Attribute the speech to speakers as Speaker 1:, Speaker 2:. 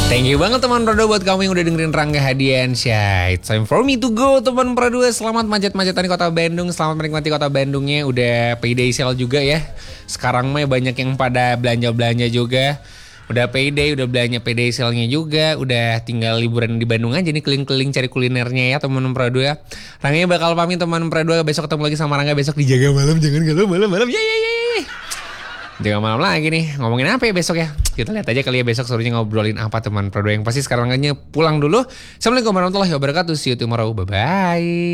Speaker 1: Thank you banget teman Prado buat kamu yang udah dengerin Rangga Hadiansyah. It's time for me to go teman Prado. Selamat macet-macetan di kota Bandung. Selamat menikmati kota Bandungnya. Udah payday sale juga ya. Sekarang mah banyak yang pada belanja-belanja juga. Udah payday, udah belanja payday sale-nya juga. Udah tinggal liburan di Bandung aja nih, keliling-keliling cari kulinernya ya teman Prado ya. Rangganya bakal pamit teman Prado. Besok ketemu lagi sama Rangga. Besok dijaga malam, jangan galau malam-malam. Yeay. Jangan malam lagi nih. Ngomongin apa ya besok ya? Kita lihat aja kali ya besok suruhnya ngobrolin apa teman Prado. Yang pasti sekarang aja pulang dulu. Assalamualaikum warahmatullahi wabarakatuh. See you tomorrow. Bye-bye.